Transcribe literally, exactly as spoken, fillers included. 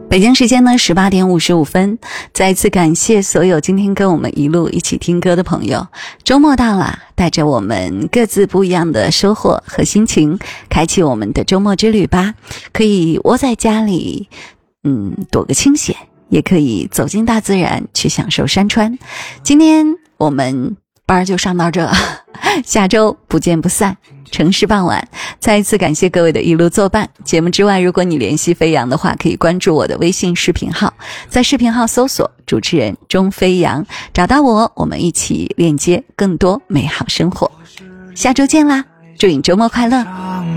北京时间呢十八点五十五分，再一次感谢所有今天跟我们一路一起听歌的朋友。周末到了，带着我们各自不一样的收获和心情，开启我们的周末之旅吧。可以窝在家里，嗯，躲个清闲，也可以走进大自然去享受山川。今天我们班就上到这，下周不见不散。城市傍晚，再一次感谢各位的一路作伴。节目之外，如果你联系飞扬的话，可以关注我的微信视频号，在视频号搜索主持人钟飞扬，找到我，我们一起链接更多美好生活。下周见啦，祝你周末快乐。